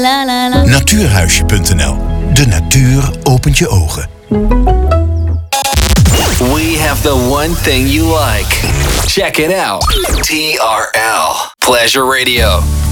la la la. Natuurhuisje.nl. De natuur opent je ogen. We have the one thing you like. Check it out. TRL Pleasure Radio.